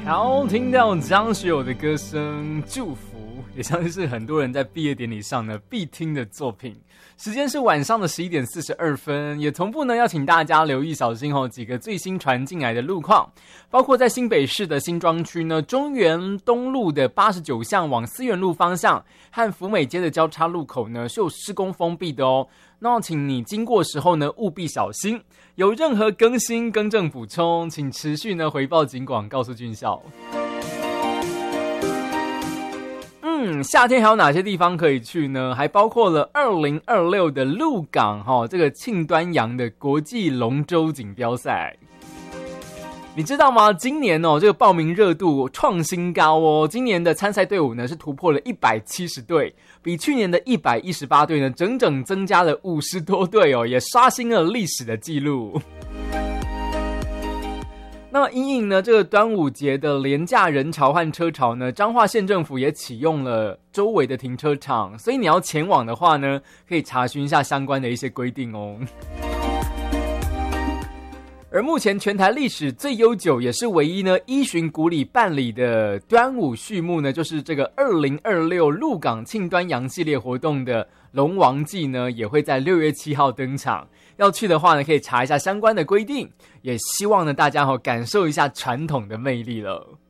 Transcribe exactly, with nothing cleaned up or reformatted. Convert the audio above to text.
好，听到张学友的歌声《祝福》，也相信是很多人在毕业典礼上呢必听的作品。时间是晚上的十一点四十二分，也同步呢要请大家留意小心哦几个最新传进来的路况，包括在新北市的新庄区呢，中原东路的八十九巷往思源路方向和福美街的交叉路口呢是有施工封闭的哦。那请你经过时候呢务必小心，有任何更新更正补充，请持续呢回报警广告诉军校。嗯，夏天还有哪些地方可以去呢？还包括了二零二六的鹿港齁，这个庆端阳的国际龙舟锦标赛。你知道吗？今年哦，这个报名热度创新高哦。今年的参赛队伍呢是突破了一百七十队，比去年的一百一十八队呢整整增加了五十多队哦，也刷新了历史的记录。那么因应呢这个端午节的连假人潮和车潮呢，彰化县政府也启用了周围的停车场，所以你要前往的话呢，可以查询一下相关的一些规定哦。而目前全台历史最悠久也是唯一呢依循古礼办理的端午序幕呢，就是这个二零二六鹿港庆端阳系列活动的龙王祭呢，也会在六月七号登场。要去的话呢，可以查一下相关的规定，也希望呢大家好感受一下传统的魅力了。